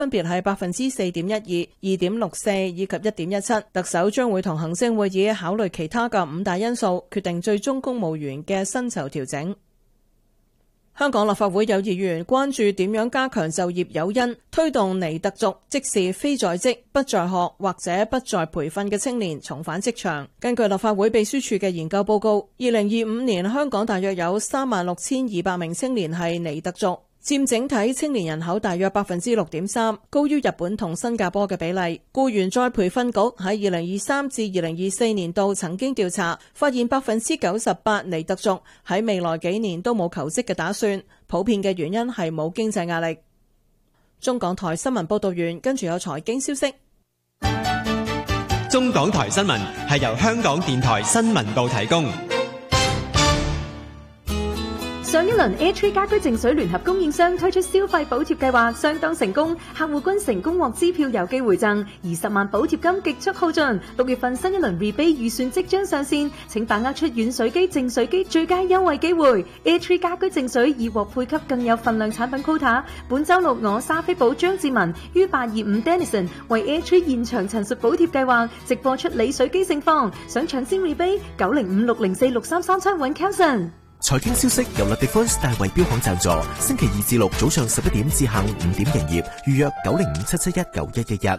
分別係 4.12%、2.64% 以及 1.17%。特首將會同行政會議考慮其他嘅5大因素，決定最終公務員嘅薪酬調整。香港立法會有議員關注點樣加強就業誘因，推動尼特族，即是非在職、不在學或者不在培訓嘅青年重返職場。根據立法會秘書處嘅研究報告，2025年香港大約有36,200名青年係尼特族，佔整體青年人口大約 6.3%， 高於日本同新加坡嘅比例。僱員再培訓局喺2023至2024年度曾經調查，發現 98% 尼特族喺未來幾年都冇求職嘅打算，普遍嘅原因係冇經濟壓力。中港台新聞報道完，跟住有財經消息。 中港台新聞係由香港電台新聞部提供。 上一輪 A3 家居淨水聯合供應商推出消費補貼計劃相當成功，客戶均成功獲支票郵寄回贈，而10萬補貼金極速耗盡。6月份新一輪 rebate 預算即將上線，請把握出軟水機、淨水機最佳優惠機會。A3 家居淨水已獲配給更有份量產品 quota。本週六我莎菲寶張志文於825 Denison 為 A3 現場陳述補貼計劃直播出理水機盛況，想搶先 rebate 905-604-6337揾 Kelson。 財經消息由 LaDefense 大衛標行贊助，星期2至6早上11點至下午5點營業，預約905-771-9111。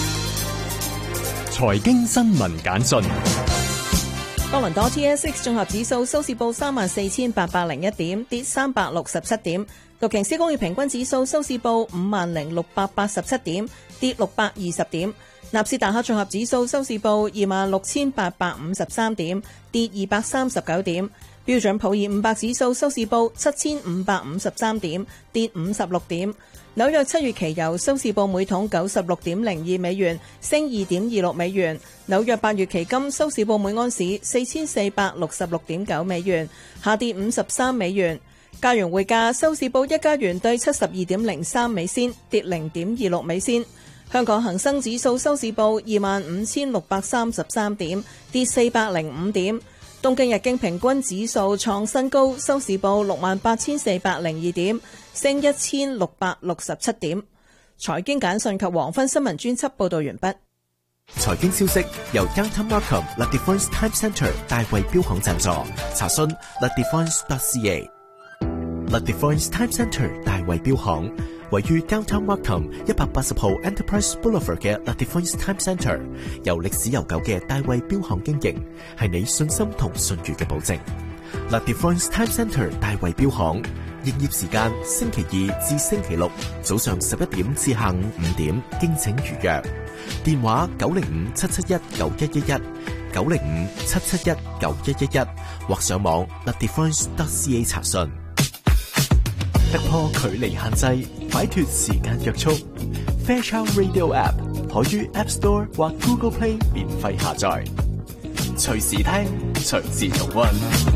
財經新聞簡訊。 多倫多 TSX 綜合指數收市報34,801點，跌367點。道瓊斯工業平均指數收市報50,687點，跌620點。納斯達克綜合指數收市報26,853點，跌239點。標準普爾500指數收市報7,553點，跌56點。紐約7月期油收市報每桶 96.02 美元，升 2.26 美元。紐約8月期金收市報每盎司 4,466.9 美元，下跌53美元。加元匯價收市報1加元兌 72.03 美仙，跌 0.26 美仙。香港恒生指數收市報 25,633 點，跌405點。東京日經平均指數創新高，收市報 68,402 點，升 1,667 點。財經簡訊及黃昏新聞專輯報道完畢。 財經消息由 Downtown Markham LaDefense Time Centre 大衛標行贊助，查詢 ladefense.ca。LaDefense Time Centre 大衛標行位於 Downtown Markham 180號 Enterprise Boulevard 嘅 LaDefense Time Centre， 由歷史悠久嘅大衛標行經營，係你信心同信譽嘅保證。LaDefense Time Centre 大衛標行營業時間星期2至星期6早上11點至下午5點，敬請預約。電話905-771-9111 905-771-9111，或上網 ladefense.ca 查詢。突破距離限制，擺脫時間約束。Fairchild Radio App 可於 App Store 或 Google Play 免費下載，隨時聽，隨時重溫。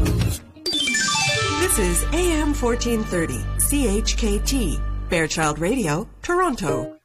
This is AM 1430 CHKT Fairchild Radio, Toronto.